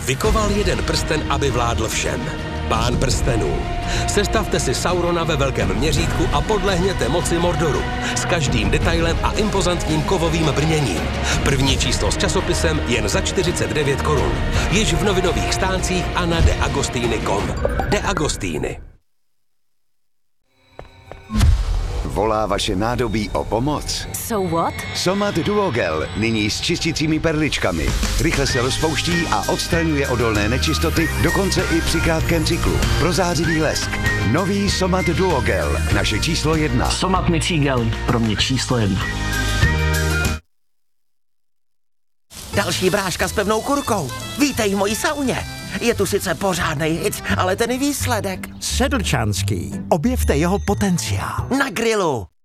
vykoval jeden prsten, aby vládl všem. Pán prstenů. Sestavte si Saurona ve velkém měřítku a podlehněte moci Mordoru. S každým detailem a impozantním kovovým brněním. První číslo s časopisem jen za 49 korun. Již v novinových stáncích a na deagostiny.com. De Agostiny. Volá vaše nádobí o pomoc? So what? Somat Duogel, nyní s čistícími perličkami. Rychle se rozpouští a odstraňuje odolné nečistoty, dokonce i při krátkém cyklu. Prozářivý lesk. Nový Somat Duogel, naše číslo 1. Somat mycí gel, pro mě číslo 1. Další bráška s pevnou kurkou. Vítej v mojí sauně. Je tu sice pořádnej hit, ale ten výsledek. Sedlčanský. Objevte jeho potenciál. Na grilu.